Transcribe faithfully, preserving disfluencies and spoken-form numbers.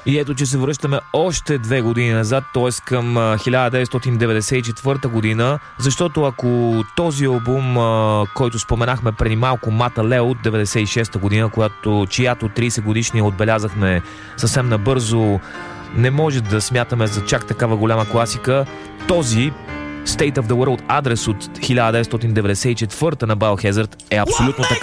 И ето, че се връщаме още две години назад, т.е. към хиляда деветстотин деветдесет и четвърта година, защото ако този албум, който споменахме преди малко, Мата Лео от деветдесет и шеста година, която, чиято тридесет годишния отбелязахме съвсем набързо, не може да смятаме за чак такава голяма класика, този State of the World адрес от хиляда деветстотин деветдесет и четвърта на Biohazard е абсолютно така.